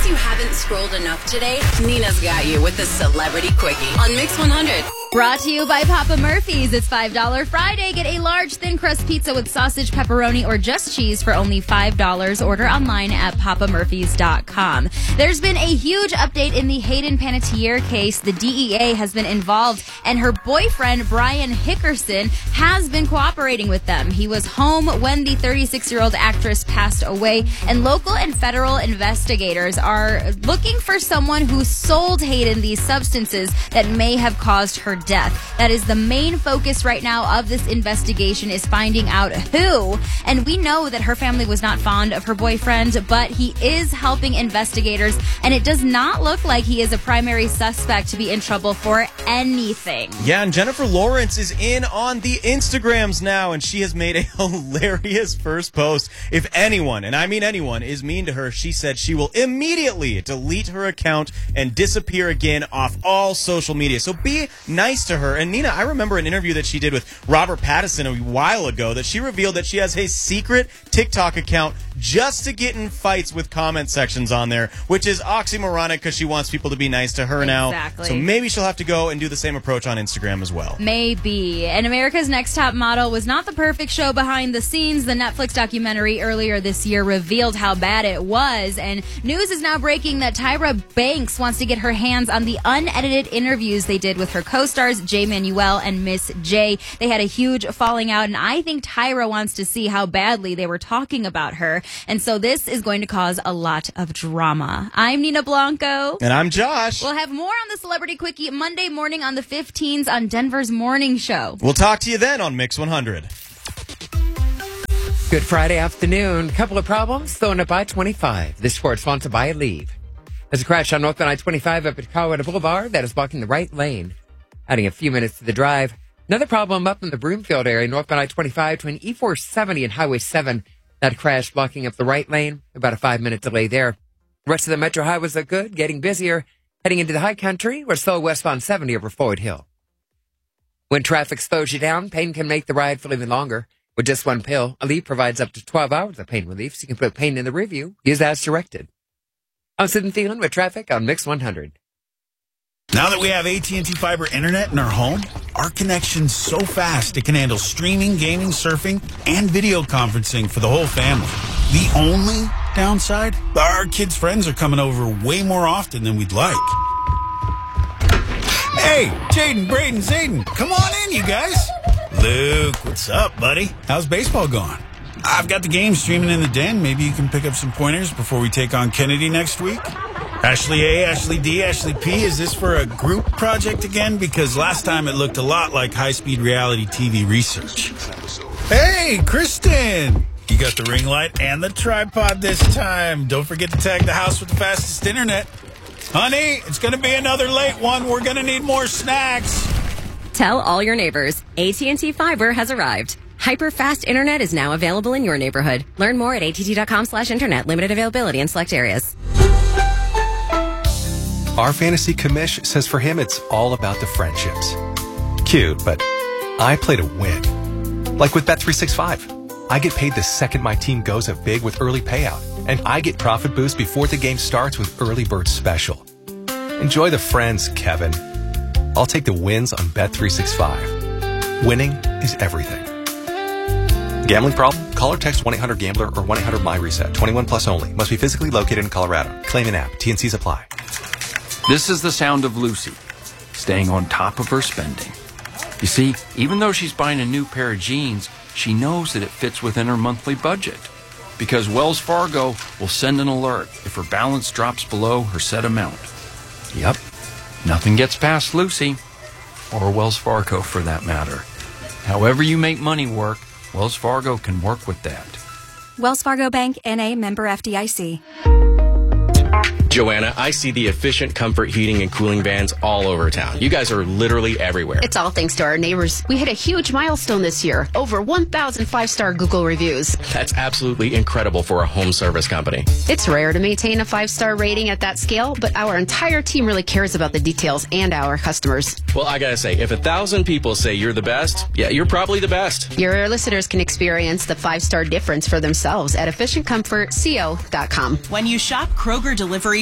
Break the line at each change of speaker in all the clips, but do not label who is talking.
case you haven't scrolled enough today, Nina's got you with the Celebrity Quickie on Mix 100.
Brought to you by Papa Murphy's. It's $5 Friday. Get a large thin crust pizza with sausage, pepperoni, or just cheese for only $5. Order online at papamurphys.com. There's been a huge update in the Hayden Panettiere case. The DEA has been involved, and her boyfriend, Brian Hickerson, has been cooperating with them. He was home when the 36-year-old actress passed away, and local and federal investigators are looking for someone who sold Hayden these substances that may have caused her death. That is the main focus right now of this investigation, is finding out who. And we know that her family was not fond of her boyfriend, but he is helping investigators, and it does not look like he is a primary suspect to be in trouble for anything.
Yeah, and Jennifer Lawrence is in on the Instagrams now, and she has made a hilarious first post. If anyone, and I mean anyone, is mean to her, she said she will immediately delete her account and disappear again off all social media. So be nice to her. And Nina, I remember an interview that she did with Robert Pattinson a while ago that she revealed that she has a secret TikTok account just to get in fights with comment sections on there, which is oxymoronic because she wants people to be nice to her now.
Exactly.
So maybe she'll have to go and do the same approach on Instagram as well.
Maybe. And America's Next Top Model was not the perfect show behind the scenes. The Netflix documentary earlier this year revealed how bad it was. And news is now breaking that Tyra Banks wants to get her hands on the unedited interviews they did with her co-stars, Jay Manuel and Miss J. They had a huge falling out, and I think Tyra wants to see how badly they were talking about her. And so this is going to cause a lot of drama. I'm Nina Blanco.
And I'm Josh.
We'll have more on the Celebrity Quickie Monday morning on the 15s on Denver's Morning Show.
We'll talk to you then on Mix 100.
Good Friday afternoon. Couple of problems throwing up I-25. This report sponsored by Leave. There's a crash on northbound I-25 up at Colorado Boulevard that is blocking the right lane. Adding a few minutes to the drive. Another problem up in the Broomfield area, northbound I-25 between E470 and Highway 7. That crash blocking up the right lane. About a 5-minute delay there. The rest of the metro highways look good, getting busier. Heading into the high country, we're slow westbound 70 over Floyd Hill. When traffic slows you down, pain can make the ride feel even longer. With just one pill, Aleve provides up to 12 hours of pain relief, so you can put pain in the review. Use as directed. I'm Sid and Thielen with traffic on Mix 100.
Now that we have AT&T Fiber Internet in our home, our connection's so fast it can handle streaming, gaming, surfing, and video conferencing for the whole family. The only downside? Our kids' friends are coming over way more often than we'd like. Hey, Jaden, Braden, Zayden, come on in, you guys. Luke, what's up, buddy? How's baseball going? I've got the game streaming in the den. Maybe you can pick up some pointers before we take on Kennedy next week. Ashley A, Ashley D, Ashley P, is this for a group project again? Because last time it looked a lot like high-speed reality TV research. Hey, Kristen! You got the ring light and the tripod this time. Don't forget to tag the house with the fastest internet. Honey, it's going to be another late one. We're going to need more snacks.
Tell all your neighbors, AT&T Fiber has arrived. Hyper-fast internet is now available in your neighborhood. Learn more at att.com/internet. Limited availability in select areas.
Our fantasy commish says for him it's all about the friendships. Cute, but I play to win. Like with Bet365. I get paid the second my team goes up big with early payout. And I get profit boost before the game starts with Early Bird Special. Enjoy the friends, Kevin. I'll take the wins on Bet365. Winning is everything. Gambling problem? Call or text 1-800-GAMBLER or 1-800-MyReset. 21 plus only. Must be physically located in Colorado. Claim an app. T&Cs apply.
This is the sound of Lucy, staying on top of her spending. You see, even though she's buying a new pair of jeans, she knows that it fits within her monthly budget. Because Wells Fargo will send an alert if her balance drops below her set amount. Yep, nothing gets past Lucy, or Wells Fargo for that matter. However you make money work, Wells Fargo can work with that.
Wells Fargo Bank, N.A., member FDIC.
Joanna, I see the efficient comfort heating and cooling vans all over town. You guys are literally everywhere.
It's all thanks to our neighbors. We hit a huge milestone this year. Over 1,000 5-star Google reviews.
That's absolutely incredible for a home service company.
It's rare to maintain a 5-star rating at that scale, but our entire team really cares about the details and our customers.
Well, I gotta say, if 1,000 people say you're the best, yeah, you're probably the best.
Your listeners can experience the 5-star difference for themselves at efficientcomfortco.com.
When you shop Kroger Delivery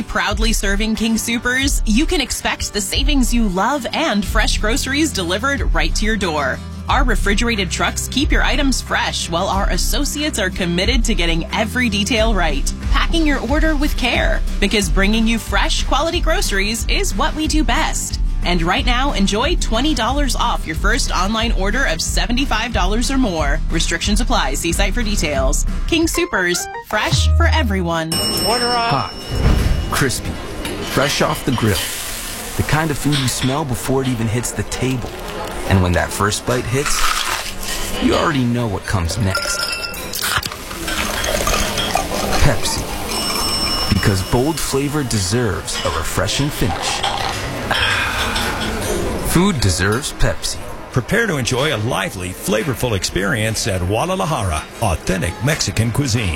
family proudly serving King Soopers, you can expect the savings you love and fresh groceries delivered right to your door. Our refrigerated trucks keep your items fresh, while our associates are committed to getting every detail right, packing your order with care, because bringing you fresh, quality groceries is what we do best. And right now, enjoy $20 off your first online order of $75 or more. Restrictions apply. See site for details. King Soopers, fresh for everyone.
Order up.
Hot, crispy, fresh off the grill. The kind of food you smell before it even hits the table. And when that first bite hits, you already know what comes next. Pepsi. Because bold flavor deserves a refreshing finish. Food deserves Pepsi.
Prepare to enjoy a lively, flavorful experience at Guadalajara, authentic Mexican cuisine.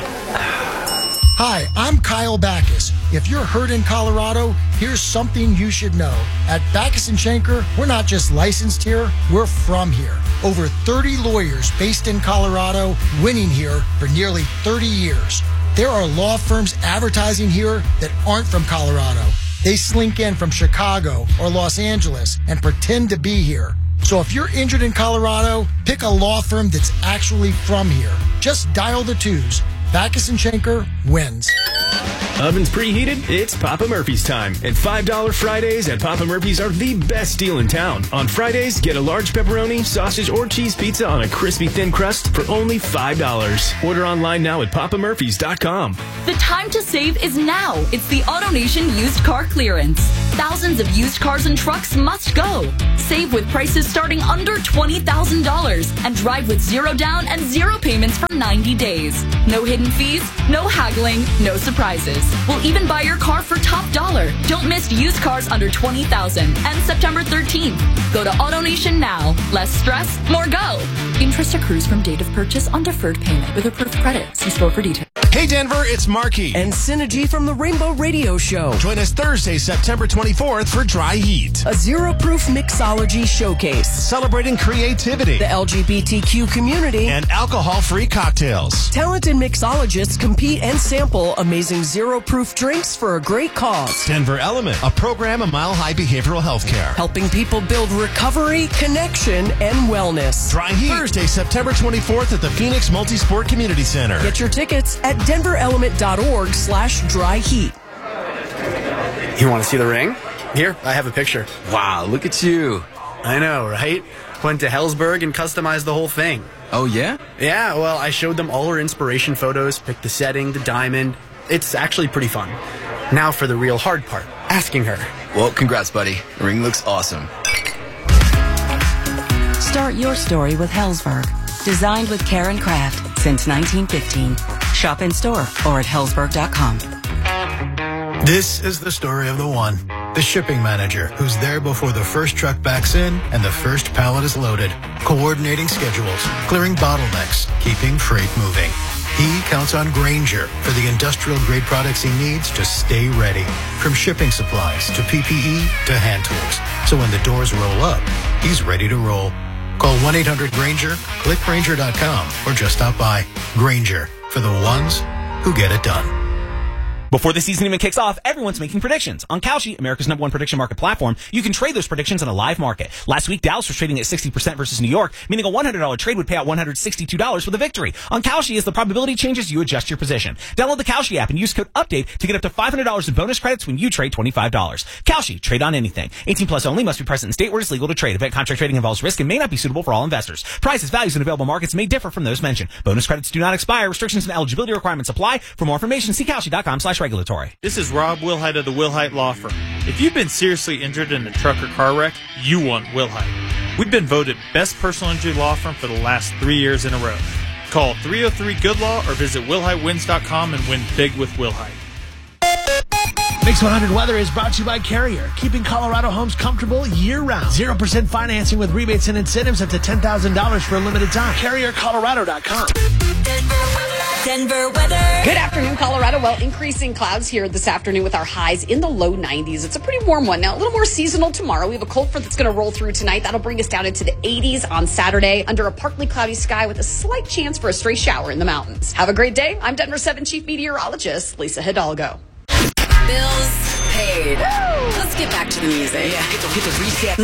Hi, I'm Kyle Backus. If you're hurt in Colorado, here's something you should know. At Backus & Schenker, we're not just licensed here, we're from here. Over 30 lawyers based in Colorado, winning here for nearly 30 years. There are law firms advertising here that aren't from Colorado. They slink in from Chicago or Los Angeles and pretend to be here. So if you're injured in Colorado, pick a law firm that's actually from here. Just dial the 2s. Backus & Schenker wins.
Ovens preheated? It's Papa Murphy's time. And $5 Fridays at Papa Murphy's are the best deal in town. On Fridays, get a large pepperoni, sausage, or cheese pizza on a crispy thin crust for only $5. Order online now at papamurphys.com.
The time to save is now. It's the AutoNation used car clearance. Thousands of used cars and trucks must go. Save with prices starting under $20,000 and drive with 0 down and 0 payments for 90 days. No hidden fees, no haggling, no surprises. We'll even buy your car for top dollar. Don't miss used cars under $20,000 and September 13th. Go to AutoNation now. Less stress, more go. Interest accrues from date of purchase on deferred payment with approved credit. See store for details.
Hey Denver, it's Marky and Synergy from the Rainbow Radio Show. Join us Thursday, September 24th for Dry Heat, a zero-proof mixology showcase celebrating creativity, the LGBTQ community, and alcohol-free cocktails. Talented mixologists compete and sample amazing zero-proof drinks for a great cause. Denver Element, a program of Mile High Behavioral Healthcare, helping people build recovery, connection, and wellness. Dry Heat, Thursday, September 24th at the Phoenix Multisport Community Center. Get your tickets at denverelement.org/dryheat.
You want to see the ring? Here, I have a picture.
Wow, look at you.
I know, right? Went to Hellsberg and customized the whole thing.
Oh, yeah?
Yeah, well, I showed them all our inspiration photos, picked the setting, the diamond. It's actually pretty fun. Now for the real hard part, asking her.
Well, congrats, buddy. The ring looks awesome.
Start your story with Hellsberg. Designed with care and craft since 1915. Shop in store or at hellsberg.com.
This is the story of the one, the shipping manager, who's there before the first truck backs in and the first pallet is loaded, coordinating schedules, clearing bottlenecks, keeping freight moving. He counts on Grainger for the industrial-grade products he needs to stay ready, from shipping supplies to PPE to hand tools. So when the doors roll up, he's ready to roll. Call 1-800-GRAINGER, click Grainger.com, or just stop by. Grainger, for the ones who get it done.
Before the season even kicks off, everyone's making predictions. On Kalshi, America's #1 prediction market platform, you can trade those predictions in a live market. Last week, Dallas was trading at 60% versus New York, meaning a $100 trade would pay out $162 for the victory. On Kalshi, as the probability changes, you adjust your position. Download the Kalshi app and use code UPDATE to get up to $500 in bonus credits when you trade $25. Kalshi, trade on anything. 18 plus only, must be present in state where it's legal to trade. Event contract trading involves risk and may not be suitable for all investors. Prices, values, and available markets may differ from those mentioned. Bonus credits do not expire. Restrictions and eligibility requirements apply. For more information, see Kalshi.com/regulatory.
This is Rob Wilhite of the Wilhite Law Firm. If you've been seriously injured in a truck or car wreck, you want Wilhite. We've been voted best personal injury law firm for the last 3 years in a row. Call 303-GOOD-LAW or visit WilhiteWins.com and win big with Wilhite.
Mix 100 Weather is brought to you by Carrier, keeping Colorado homes comfortable year-round. 0% financing with rebates and incentives up to $10,000 for a limited time. CarrierColorado.com.
Denver weather. Good afternoon, Colorado. Well, increasing clouds here this afternoon with our highs in the low 90s. It's a pretty warm one. Now, a little more seasonal tomorrow. We have a cold front that's going to roll through tonight. That'll bring us down into the 80s on Saturday under a partly cloudy sky with a slight chance for a stray shower in the mountains. Have a great day. I'm Denver 7 Chief Meteorologist Lisa Hidalgo.
Bills paid. Let's get back to the music.
Yeah, get the reset.